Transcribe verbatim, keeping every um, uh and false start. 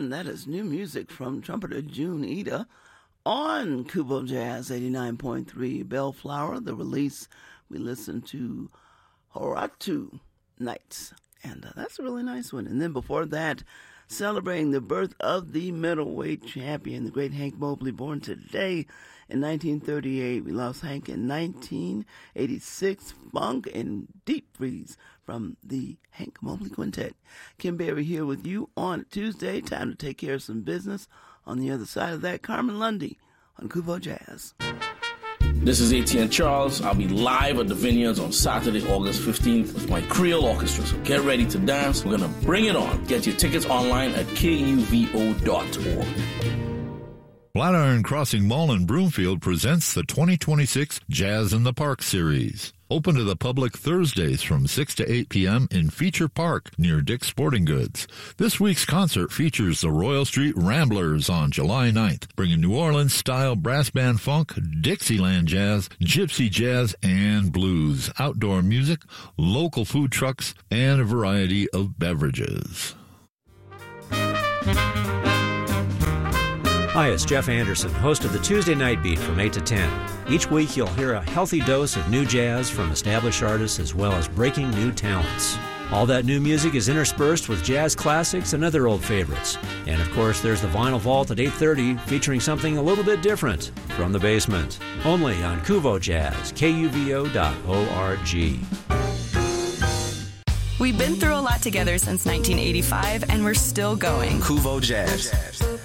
And that is new music from trumpeter June Ida on Kubo Jazz eighty-nine point three Bellflower. The release, we listened to Horatu Nights, and uh, that's a really nice one. And then before that, celebrating the birth of the middleweight champion, the great Hank Mobley, born today in nineteen thirty-eight. We lost Hank in nineteen eighty-six. Funk and Deep Freeze from the Hank Mobley Quintet. Kim Berry here with you on Tuesday. Time to take care of some business. On the other side of that, Carmen Lundy on Kubo Jazz. This is A T N Charles. I'll be live at the Vineyards on Saturday, August fifteenth with my Creole Orchestra. So get ready to dance. We're going to bring it on. Get your tickets online at K U V O dot org. Flatiron Crossing Mall in Broomfield presents the twenty twenty-six Jazz in the Park series. Open to the public Thursdays from six to eight p.m. in Feature Park near Dick's Sporting Goods. This week's concert features the Royal Street Ramblers on July ninth, bringing New Orleans-style brass band funk, Dixieland jazz, gypsy jazz, and blues, outdoor music, local food trucks, and a variety of beverages. Hi, it's Jeff Anderson, host of the Tuesday Night Beat from eight to ten. Each week you'll hear a healthy dose of new jazz from established artists as well as breaking new talents. All that new music is interspersed with jazz classics and other old favorites. And of course there's the Vinyl Vault at eight thirty featuring something a little bit different from the basement. Only on Kuvo Jazz, K U V O dot org. We've been through a lot together since nineteen eighty-five and we're still going. Kuvo Jazz.